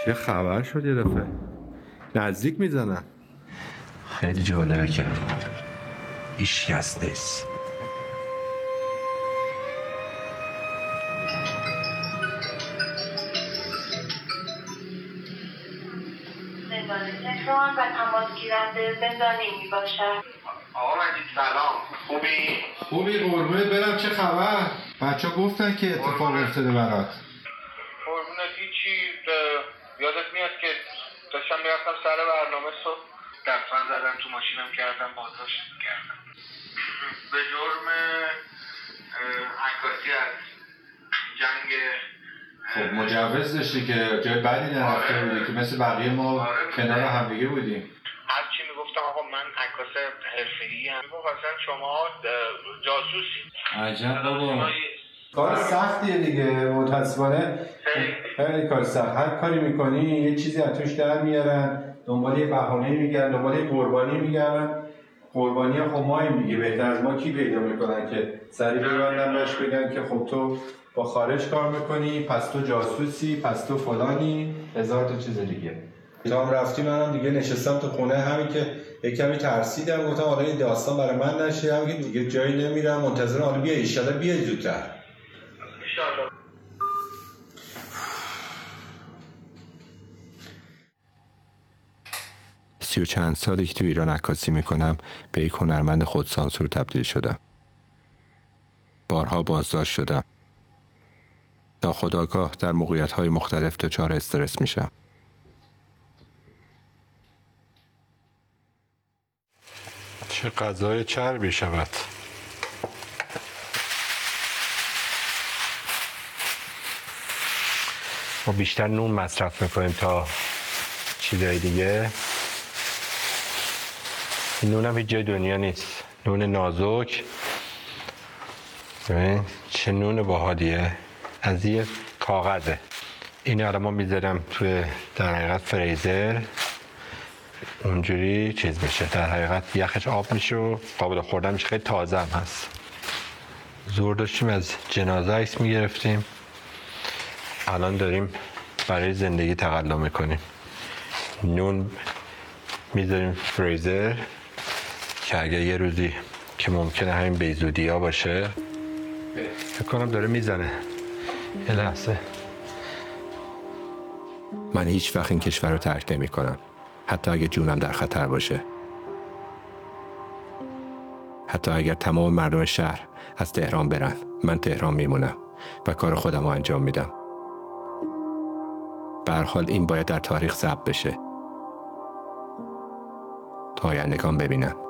چه خبر شد یه دفعه؟ نزدیک میزنن. خیلی جالبه که هیچ کس نیست. تهران و تماس گیرنده زندانی می باشد. آقا مجید سلام، خوبی قربونت برم. چه خبر؟ بچه ها گفتن که اتفاق افتاده برات. قربونت هیچی. یادت میاد که داشتم میرفتم سر برنامه صبح دستان زدم تو ماشینم کردم بازداشت کردم به جرم عکاسی از جنگ. خب مجوز داشتی که جای بدی نرفته بودی که مثل بقیه ما کنار همدیگه بودیم. هرچی میگفتم آقا من عکاس حرفه‌ای ام، میگفتن شما جاسوسی. عجب بابا، کار سختیه دیگه متاسفانه. خیلی کار سخت. هر کاری میکنی یه چیزی از توش در میارن، دنبال یه بهانه میگردن، دنبال یه قربانی میگردن. قربانی ها خب ماییم دیگه، بهتر از ما کی پیدا میکنن که سریع ببندن بهش بگن که خب تو با خارج کار میکنی، پس تو جاسوسی، پس تو فلانی، هزار تا چیز دیگه. تا هم رفتی منم دیگه نشستم تو خونه، همین که یک کمی ترسیدم، گفتم حالا این داستان برای من نشه، همین که دیگه جایی نمیرم، منتظرم حالا بیا ان شاءالله بیا زودتر. ان شاءالله. 30 و چند سالی که تو ایران عکاسی میکنم به یک هنرمند خودسانسور تبدیل شدم. بارها بازداشت شدم. ناخودآگاه در موقعیت‌های مختلف دچار استرس میشم. چه غذای چربی شود. ما بیشتر نون مصرف میکنیم تا چیزای دیگه. این نون هم هیچ جای دنیا نیست. نون نازک. ببین چه نون باحالیه. از یه کاغذه. این الان ما میذارم توی در حقیقت فریزر، اونجوری چیز میشه. در حقیقت یخش آب میشه و قابل خوردن میشه. خیلی تازه هم هست. زور داشتیم از جنازه عکس میگرفتیم، الان داریم برای زندگی تقلا میکنیم. نون میذاریم فریزر که اگه یه روزی که ممکنه همین بیزودی ها باشه. فکر کنم داره میزنه. یه لحظه. من هیچ وقت این کشور رو ترک نمی کنم، حتی اگه جونم در خطر باشه، حتی اگر تمام مردم شهر از تهران برن، من تهران میمونم و کار خودم رو انجام میدم. به هر حال این باید در تاریخ ثبت بشه تا آیندگان ببینن.